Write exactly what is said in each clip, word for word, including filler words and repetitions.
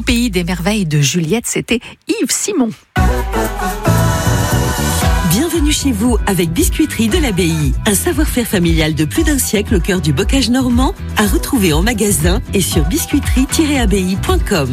pays des merveilles de Juliette, c'était Yves Simon. Bienvenue chez vous avec Biscuiterie de l'Abbaye. Un savoir-faire familial de plus d'un siècle au cœur du bocage normand, à retrouver en magasin et sur biscuiterie tiret abbaye point com.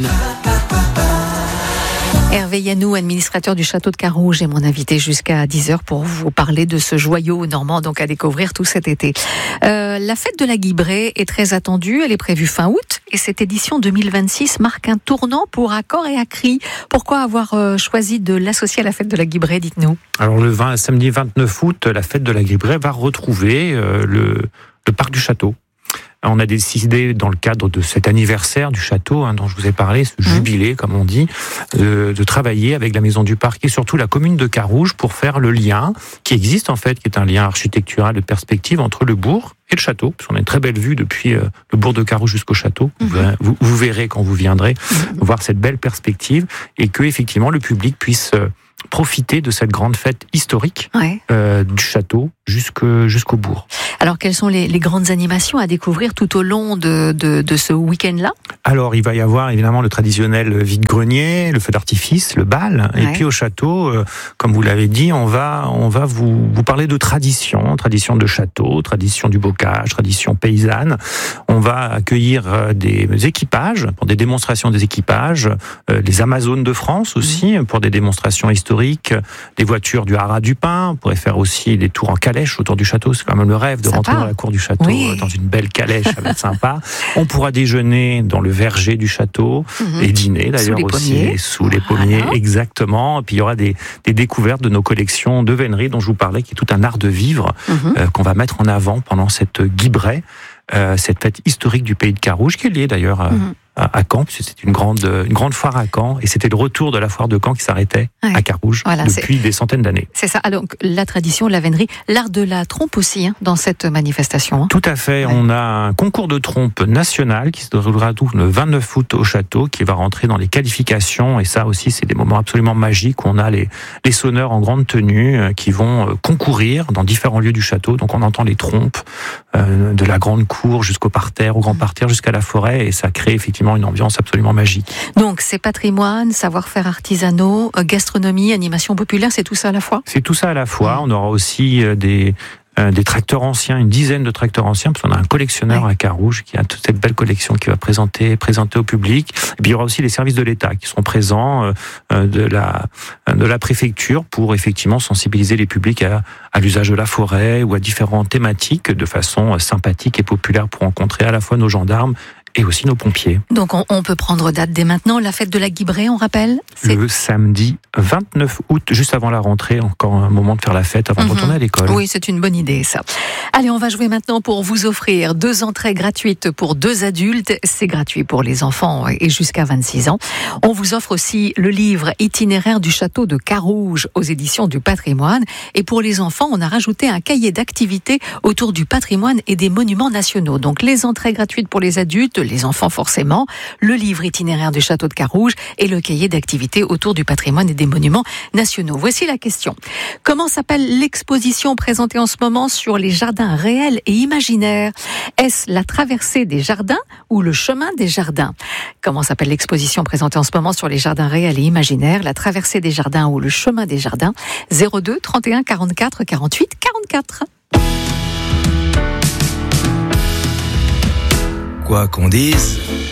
Hervé Yannou, administrateur du château de Carouge, est mon invité jusqu'à dix heures pour vous parler de ce joyau normand donc à découvrir tout cet été. Euh, la fête de la Guibrée est très attendue, elle est prévue fin août et cette édition deux mille vingt-six marque un tournant pour Accor et Acri. Pourquoi avoir euh, choisi de l'associer à la fête de la Guibrée, dites-nous? Alors le vingt, samedi vingt-neuf août, la fête de la Guibrée va retrouver euh, le, le parc du château. On a décidé, dans le cadre de cet anniversaire du château, hein, dont je vous ai parlé, ce jubilé, comme on dit, de, de travailler avec la Maison du Parc et surtout la commune de Carouge pour faire le lien qui existe en fait, qui est un lien architectural de perspective entre le bourg et le château. Parce qu'on a une très belle vue depuis euh, le bourg de Carouge jusqu'au château. Mmh. Vous, vous verrez quand vous viendrez mmh. voir cette belle perspective et que effectivement le public puisse euh, profiter de cette grande fête historique ouais. euh, du château jusqu'au, jusqu'au bourg. Alors, quelles sont les, les grandes animations à découvrir tout au long de, de, de ce week-end-là? Alors, il va y avoir évidemment le traditionnel vide-grenier, le feu d'artifice, le bal. Ouais. Et puis au château, euh, comme vous l'avez dit, on va, on va vous, vous parler de tradition, tradition de château, tradition du bocage, tradition paysanne. On va accueillir euh, des équipages, pour des démonstrations des équipages, euh, les Amazones de France aussi, mmh. pour des démonstrations historiques, des voitures du Haras du Pin. On pourrait faire aussi des tours en calèche autour du château. C'est quand même le rêve de rentrer dans la cour du château, oui. dans une belle calèche, ça va être sympa. On pourra déjeuner dans le verger du château mmh. et dîner d'ailleurs sous aussi, pommiers. sous les pommiers, voilà. exactement. Et puis il y aura des, des découvertes de nos collections de vénerie dont je vous parlais, qui est tout un art de vivre mmh. euh, qu'on va mettre en avant pendant cette Guibrée, euh, cette fête historique du pays de Carouge, qui est liée d'ailleurs à, mmh. à, à Caen, puisque c'est une grande, une grande foire à Caen, et c'était le retour de la foire de Caen qui s'arrêtait ouais. à Carouge voilà, depuis c'est... des centaines d'années. C'est ça. Alors, la tradition, la vénerie, l'art de la trompe aussi, hein, dans cette manifestation. Hein. Tout à fait. Ouais. On a un concours de trompe national qui se déroulera le vingt-neuf août au château, qui va rentrer dans les qualifications, et ça aussi, c'est des moments absolument magiques. On a les, les sonneurs en grande tenue euh, qui vont euh, concourir dans différents lieux du château. Donc, on entend les trompes euh, de la grande cour jusqu'au parterre, au grand parterre, jusqu'à la forêt, et ça crée effectivement une ambiance absolument magique. Donc, c'est patrimoine, savoir-faire artisanaux, gastronomie, animation populaire, c'est tout ça à la fois? C'est tout ça à la fois. On aura aussi des, euh, des tracteurs anciens, une dizaine de tracteurs anciens, parce qu'on a un collectionneur ouais. à Carouge qui a toute cette belle collection qui va présenter, présenter au public. Et puis, il y aura aussi les services de l'État qui seront présents, euh, de la, de la préfecture, pour effectivement sensibiliser les publics à, à l'usage de la forêt ou à différentes thématiques de façon sympathique et populaire pour rencontrer à la fois nos gendarmes et aussi nos pompiers. Donc on, on peut prendre date dès maintenant. La fête de la Guibrée, on rappelle, c'est le samedi vingt-neuf août, juste avant la rentrée, encore un moment de faire la fête avant mmh. de retourner à l'école. Oui, c'est une bonne idée ça. Allez, on va jouer maintenant pour vous offrir deux entrées gratuites pour deux adultes. C'est gratuit pour les enfants et jusqu'à vingt-six ans. On vous offre aussi le livre Itinéraire du château de Carouge aux éditions du Patrimoine. Et pour les enfants, on a rajouté un cahier d'activités autour du patrimoine et des monuments nationaux. Donc les entrées gratuites pour les adultes, les enfants forcément, le livre Itinéraire du château de Carouge et le cahier d'activités autour du patrimoine et des monuments nationaux. Voici la question. Comment s'appelle l'exposition présentée en ce moment sur les jardins réels et imaginaires? Est-ce la traversée des jardins ou le chemin des jardins? Comment s'appelle l'exposition présentée en ce moment sur les jardins réels et imaginaires? La traversée des jardins ou le chemin des jardins? zéro deux trente et un quarante-quatre quarante-huit quarante-quatre. Quoi qu'on dise,